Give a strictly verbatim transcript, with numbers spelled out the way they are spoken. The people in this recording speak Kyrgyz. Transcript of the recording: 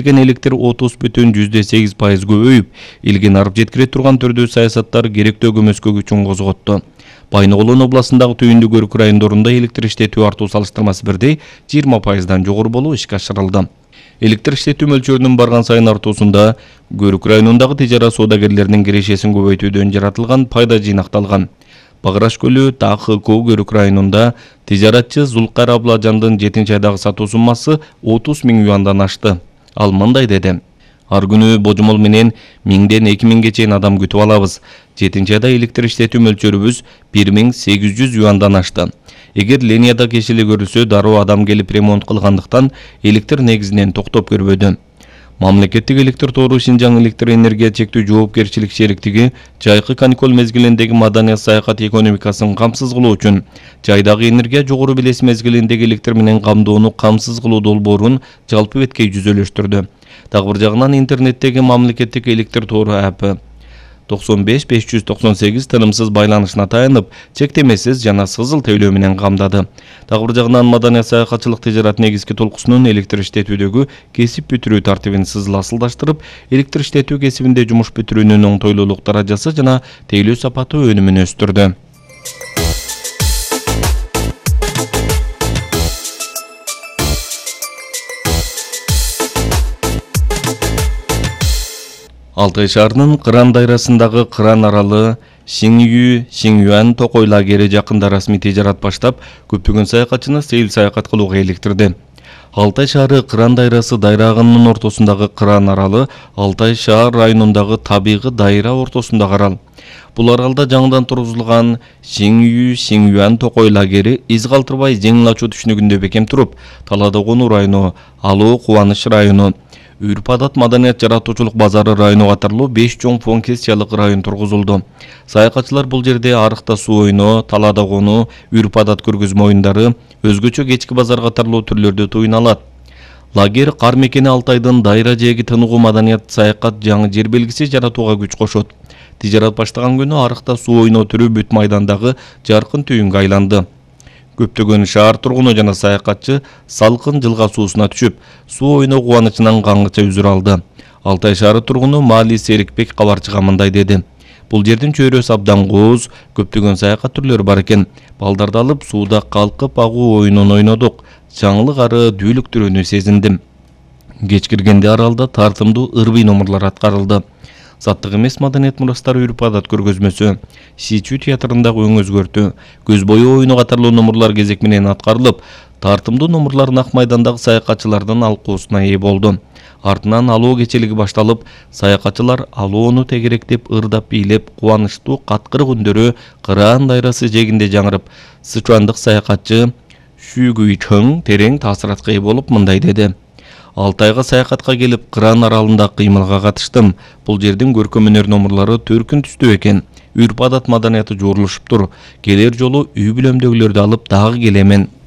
келген электр отуз бүтүн жүзde сегиз пайыз көбөйүп, элге нарып жеткире турган түрдүү саясаттар керектөө көмөскө күчүн козготту. Байноголон областындагы түйүндүк өрүк райондорунда электр иштетүү артуу салыштырмасы бирдей жыйырма пайыздан жогору болуп ишке ашырылды. Электр иштетүү мөлчөрүнүн барган сайын артуусунда Көрүк районундагы тижара соодагерлеринин кирешесин көбөйтүүдөн жаратылган пайда жыйнакталган. Багыраш көлү ТАХК Көрүк районунда тижаратчы Зулкар Абладжандын жетинчи айдагы сатуу суммасы отуз миң юандан ашты. Ал мындай деди: Ар күнү божомол менен миңден эки миңге чейин адам күтүп алабыз. жетинчи айда электр иштетүү мөлчөрүбүз бир миң сегиз жүз юандан ашты. Эгер линияда кешили көрүлсө, дароо адам келип ремонт кылгандыктан электр негизинен токтоп көрбөдү. Мамлекеттик электр тору Шинжаң электр энергия чектүү жоопкерчилик шериктиги жайкы каникул мезгилиндеги маданият саякат экономикасын камсыз кылуу үчүн жайдагы энергия жогору белес мезгилиндеги электр менен камдоону камсыз кылуу долбоорун жалпы беткей жүзөлөштүрдү. Дагы бир жагынан интернеттеги мамлекеттик электр тору апы токсон беш беш жүз токсон сегиз тынымсыз байланышына таянып, чектемесиз жана сызыл тейлөө менен камдады. Дагы бир жагынан маданият саякатчылык тижарат негизги толкусунун электр иштетүүдөгү кесип бүтүрүү тартибин сызыл асылдаштырып, электр иштетүү кесибинде жумуш бүтүрүүнүн оңтойлуулук даражасы жана тейлөө сапаты өнүмүн өстүрдү. Алтай шаарынын Кыран дайрасындагы Кыран аралы Сиңю Сиңюан токой лагери жакында расмий тижарат баштап, көптөгөн саякатчыны сейил саякат кылууга эликтирди. Алтай шаары Кыран дайрасы дайрагынын ортосундагы Кыран аралы Алтай шаар районундагы табигый дайра ортосундагы арал. Бул аралда жаңыдан тургузулган Сиңю Сиңюан токой лагери из калтырбай Жеңил ачуу түшүнүгүндө бекем туруп, Таладогону району, Алуу Кубаныч району, Үрп-адат маданият жаратуучулук базары району катарлуу беш чоң функциялык район тургузулду. Саякатчылар бул жерде арыкта суу ойно, Таладогону, Үрп-адат көргөзмө оюндары, өзгөчө кечки базар катарлуу түрлөрдү туюна алат. Лагер кар мекени Алтайдын дайра жээги тыныгуу маданият саякат жаңы жер белгиси жаратууга күч кошот. Тижарат баштаган күнү арыкта суу ойно түрү бүт майдандагы жаркын түйүнгө айланды. Көптөгөн шаар тургуну жана саякатчы салкын жылга суусуна түшүп, суу ойно кубанычынан каңгыча үзүр алды. Алтай шаары тургуну Маали Серикбек кабарчыга мындай деди: Бул жердин чөйрөсү абдан кооз, көптөгөн саякат түрлөрү бар экен. Балдарды алып сууда калкып агуу оюнун ойнодук. Жаңылык ары дүүлүктүрүүнү сезиндим. Кеч киргенде аралда тартымдуу ырбый номурлар аткарылды. Заттык эмес маданият мурастары Үрп-адат көргөзмөсү, Сичүү театрындагы өң өзгөртүү, көз бою оюну катарлуу номурлар кезек менен аткарылып, тартымдуу номурлар Ак майдандагы саякатчылардын алкоосуна ээ болду. Артынан алуу кечелиги башталып, саякатчылар алоону тегеректеп, ырдап бийлеп, кубанычтуу каткырык үндөрү Кыран дайрасы жээгинде жаңырып, сычуандык саякатчы Шүгүй Чөң терең таасиратка ээ болуп мындай деди: Алтайга саякатка келип, Кыран аралында кыймылга катыштым. Бул жердин көркөм өнөр номурлары төркүн түстүү экен. Үрп-адат маданияты жуурулушуптур. Келер жолу үй бүлөмдөгүлөрдү алып дагы келемен.